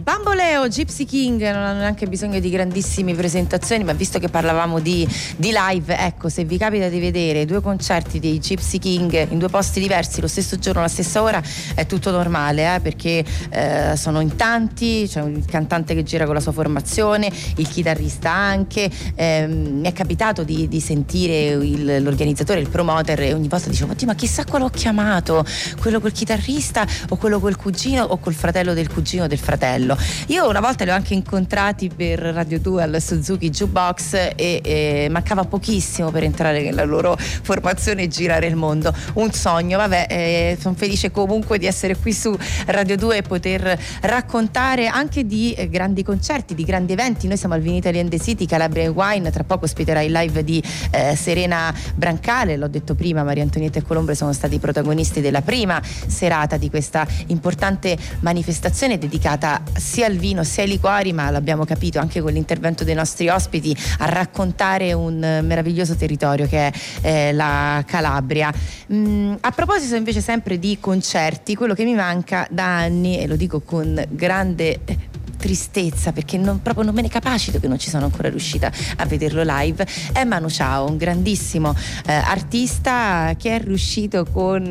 Bamboleo, Gypsy King non hanno neanche bisogno di grandissime presentazioni, ma visto che parlavamo di live, ecco, se vi capita di vedere due concerti dei Gypsy King in due posti diversi lo stesso giorno, la stessa ora, è tutto normale, perché sono in tanti, c'è il cantante che gira con la sua formazione, il chitarrista anche, mi è capitato di sentire l'organizzatore, il promoter, e ogni volta dicevo: oddio, ma chissà quale ho chiamato, quello col chitarrista o quello col cugino o col fratello del cugino del fratello. Io una volta li ho anche incontrati per Radio 2 al Suzuki Jukebox e mancava pochissimo per entrare nella loro formazione e girare il mondo. Un sogno, vabbè, sono felice comunque di essere qui su Radio 2 e poter raccontare anche di grandi concerti, di grandi eventi. Noi siamo al Vin Italy and the City, Calabria Wine, tra poco ospiterà il live di Serena Brancale, l'ho detto prima, Maria Antonietta e Colombre sono stati i protagonisti della prima serata di questa importante manifestazione dedicata sia al vino sia ai liquori, ma l'abbiamo capito anche con l'intervento dei nostri ospiti, a raccontare un meraviglioso territorio che è la Calabria. A proposito invece sempre di concerti, quello che mi manca da anni, e lo dico con grande tristezza perché proprio non me ne capacito che non ci sono ancora riuscita a vederlo live, è Manu Chao, un grandissimo artista che è riuscito con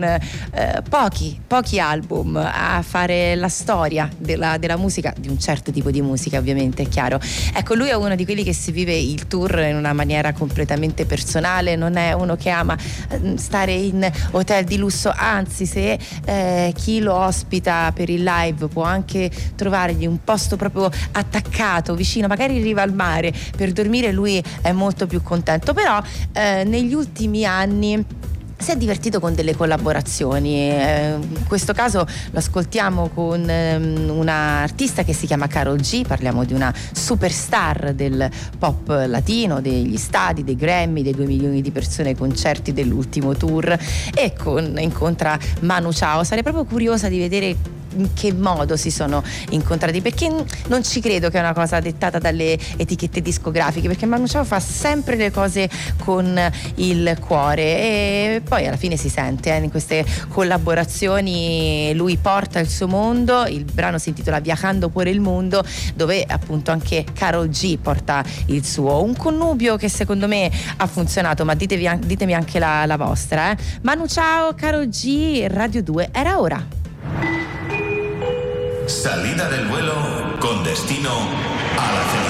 pochi album a fare la storia della musica, di un certo tipo di musica, ovviamente, è chiaro. Ecco, lui è uno di quelli che si vive il tour in una maniera completamente personale, non è uno che ama stare in hotel di lusso, anzi, se chi lo ospita per il live può anche trovargli un posto proprio attaccato, vicino, magari in riva al mare, per dormire, lui è molto più contento. Però negli ultimi anni si è divertito con delle collaborazioni, in questo caso lo ascoltiamo con una artista che si chiama Karol G, parliamo di una superstar del pop latino, degli stadi, dei Grammy, dei 2 milioni di persone ai concerti dell'ultimo tour, e incontra Manu Chao. Sarei proprio curiosa di vedere in che modo si sono incontrati, perché non ci credo che è una cosa dettata dalle etichette discografiche, perché Manu Chao fa sempre le cose con il cuore e poi alla fine si sente in queste collaborazioni. Lui porta il suo mondo, il brano si intitola Viajando por el Mundo, dove appunto anche Karol G porta il suo, un connubio che secondo me ha funzionato, ma ditemi anche la vostra. Manu Chao, Karol G, Radio 2, era ora. Salida del vuelo con destino a la